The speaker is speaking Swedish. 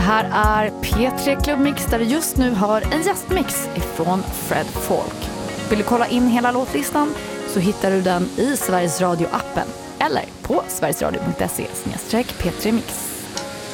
Här är P3 Klubbmix där vi just nu har en gästmix ifrån Fred Falk. Vill du kolla in hela låtlistan så hittar du den i Sveriges Radio-appen eller på sverigesradio.se/P3 Mix.